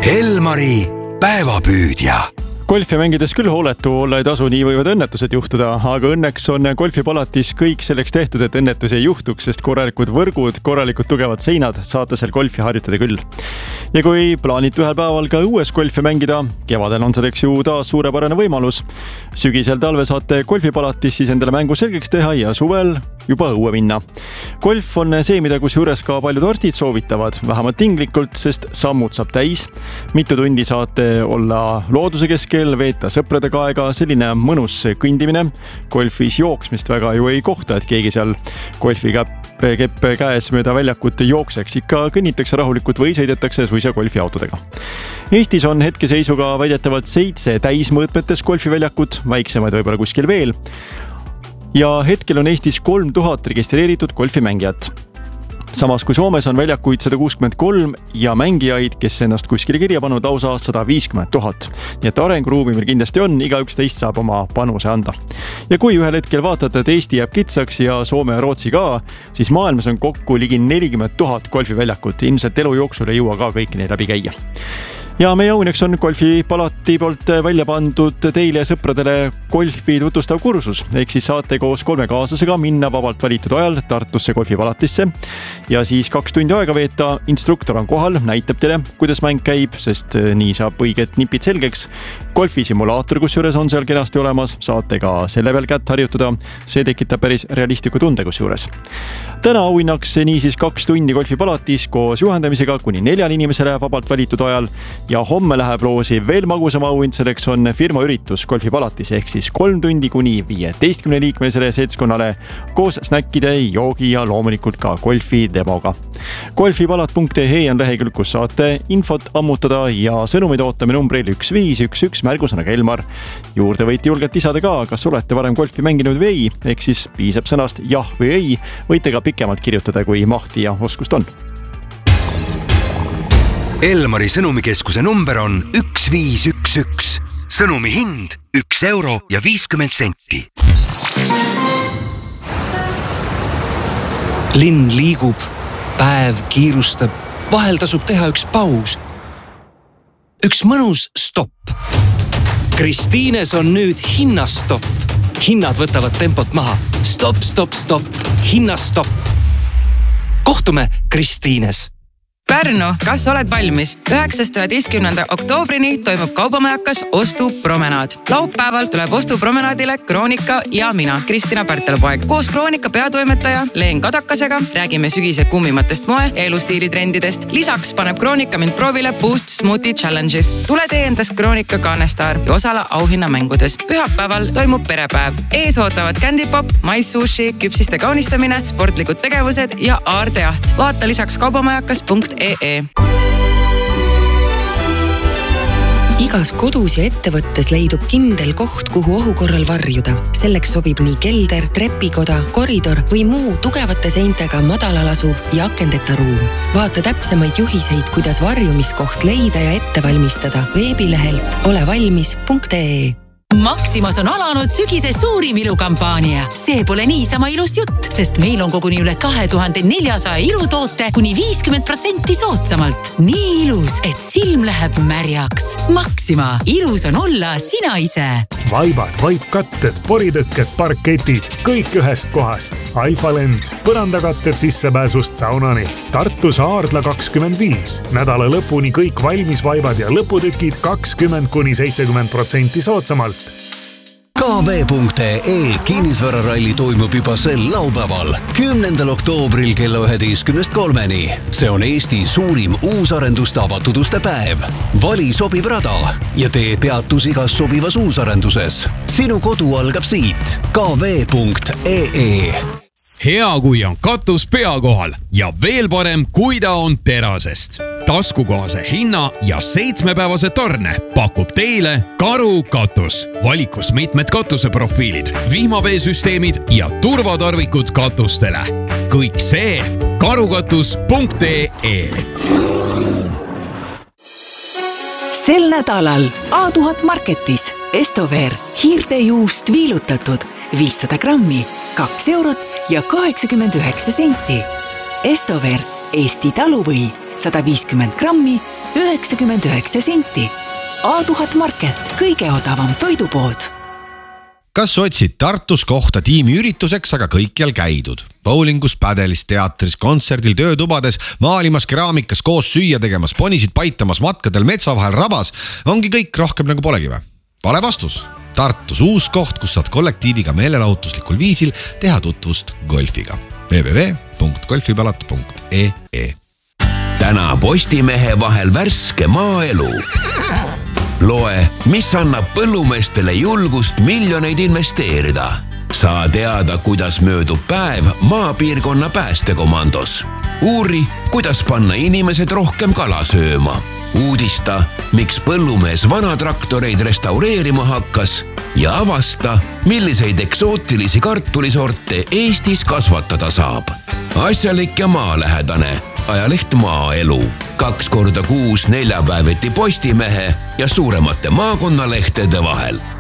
Elmari päevapüüdja. Golfi mängides küll hooletu olla ei tasu, nii võivad õnnetused juhtuda, aga õnneks on golfipalatis kõik selleks tehtud, et õnnetusi ei juhtuks, sest korralikud võrgud, korralikud tugevad seinad saate seal golfi harjutada küll. Ja kui plaanite ühel päeval ka õues golfi mängida, kevadel on selleks ju taas suurepärane võimalus. Sügisel talve saate golfipalatis siis endale mängu selgeks teha ja suvel juba õue minna. Golf on see, mida kusjuures ka paljud arstid soovitavad, vähemalt tinglikult, sest sammud saab täis. Mitu tundi saate olla looduse keskel, veeta sõpradega aega, selline mõnus kõndimine. Golfis jooksmist väga ju ei kohta, et keegi seal golfikepp käes mööda väljakut jookseks, ikka kõnnitakse rahulikult või sõidetakse suisa golfiautodega. Eestis on hetkeseisuga väidetavalt 7 täismõõtmetes golfiväljakut, väiksemaid võib-olla kuskil veel. Ja hetkel on Eestis 3000 registreeritud golfimängijat. Samas kui Soomes on väljakuid 163 ja mängijaid, kes ennast kuskile kirja pannud lausa 150 000. Nii et arenguruumi meil kindlasti on, igaüks teist saab oma panuse anda. Ja kui ühel hetkel vaatate, et Eesti jääb kitsaks ja Soome ja Rootsi ka, siis maailmas on kokku ligi 40 000 golfiväljakut. Ilmselt elu jooksul ei jõua ka kõiki neid läbi käia. Ja meie õuneks on golfipalati poolt välja pandud teile ja sõpradele golfi tutvustav kursus. Ehk siis saate koos 3 kaaslasega minna vabalt valitud ajal Tartusse golfipalatisse ja siis 2 tundi aega veeta. Instruktor on kohal, näitab teile, kuidas mäng käib, sest nii saab õiged nipid selgeks. Golfisimulaator kusjuures on seal kenasti olemas, saate ka selle peal kätt harjutada. See tekitab päris realistliku tunde kusjuures. Täna auhinnaks niisiis 2 tundi golfipalatis koos juhendamisega kuni 4 inimesele vabalt valitud ajal. Ja homme läheb loosi veel magusama auhind, selleks on firma üritus golfipalatis ehk siis 3 tundi kuni 15 liikmesele seltskonnale koos snäkkide, joogi ja loomulikult ka golfi demoga. Golfipalat.ee on lehekülg, kus saate infot ammutada ja sõnumid ootame numbril 1511 märgusõnaga Elmar. Juurde võite julgelt lisada ka, kas olete varem golfi mänginud või ei, ehk siis piisab sõnast jah või ei, võite ka pikemalt kirjutada, kui mahti ja oskust on. Elmari sõnumikeskuse number on 1511. Sõnumi hind 1 euro ja 50 senti. Linn liigub, päev kiirustab, vahel tasub teha üks paus. Üks mõnus stopp. Kristiines on nüüd hinnastopp. Hinnad võtavad tempot maha. Stopp, stopp, stopp. Hinnastopp. Kohtume Kristiines. Pärnu, kas oled valmis? 9.–11. oktoobrini toimub kaubamajakas ostupromenaad. Laupäeval tuleb ostupromenaadile Kroonika ja mina, Kristina Pärtelpoeg. Koos Kroonika peatoimetaja Leen Kadakasega räägime sügise kummimatest moe ja elustiilitrendidest. Lisaks paneb Kroonika mind proovile Boost Smoothie Challenges. Tule tee endast Kroonika Kaanestaar ja osala auhinnamängudes. Pühapäeval toimub perepäev. Ees ootavad Candypop, maissushi, küpsiste kaunistamine, sportlikud tegevused ja aardejaht. Vaata lisaks kaubamajakas.ee. Igas kodus ja ettevõttes leidub kindel koht, kuhu ohu korral varjuda. Selleks sobib nii kelder, trepikoda, koridor või muu tugevate seintega madalal asuv ja akendeta ruum. Vaata täpsemaid juhiseid, kuidas varjumiskoht leida ja ette valmistada veebilehelt olevalmis.ee. Maximas on alanud sügise suurim ilukampaania. See pole niisama ilus jutt, sest meil on koguni üle 2400 ilutoote kuni 50% soodsamalt. Nii ilus, et silm läheb märjaks. Maxima, ilus on olla sina ise. Vaibad, vaipkatted, poritõkked, parketid, kõik ühest kohast. Alfalend, põrandakatted sissepääsust saunani. Tartus Aardla 25. Nädala lõpuni kõik valmis vaibad ja lõputükid 20–70% soodsamalt. KV.ee kinnisvararalli toimub juba sel laupäeval, 10. oktoobril kella 11:03. See on Eesti suurim uusarenduste avatud uste päev. Vali sobiv rada ja tee peatus igas sobivas uusarenduses. Sinu kodu algab siit. KV.ee. Hea, kui on katus pea kohal ja veel parem, kui ta on terasest. Taskukohase hinna ja 7-päevase tarne pakub teile Karu katus. Valikus mitmed katuseprofiilid, vihmaveesüsteemid ja turvatarvikud katustele. Kõik see karukatus.ee. Sel nädalal A1000 Marketis Estover hiirtejuust viilutatud 500 grammi, 2 eurot ja 89 senti. Estover, Eesti taluvõi, 150 grammi, 99 senti. A1000 Market, kõige odavam toidupood. Kas otsid Tartus kohta tiimiürituseks, aga kõikjal käidud? Bowlingus, pädelis, teatris, kontserdil, töötubades, maalimas, keraamikas, koos süüa tegemas, ponisid paitamas, matkadel, metsa vahel, rabas. Ongi kõik rohkem nagu polegi või? Vale vastus. Tartus uus koht, kus saad kollektiiviga meelelahutuslikul viisil teha tutvust golfiga. www.golfipalat.ee Täna Postimehe vahel värske maaelu. Loe, mis annab põllumeestele julgust miljoneid investeerida. Saa teada, kuidas möödub päev maapiirkonna päästekomandos. Uuri, kuidas panna inimesed rohkem kala sööma. Uudista, miks põllumees vanatraktoreid restaureerima hakkas ja avasta, milliseid eksootilisi kartulisorte Eestis kasvatada saab. Asjalik ja maalähedane. Ajaleht Maaelu. 2 korda kuus neljapäeviti Postimehe ja suuremate maakonnalehtede vahel.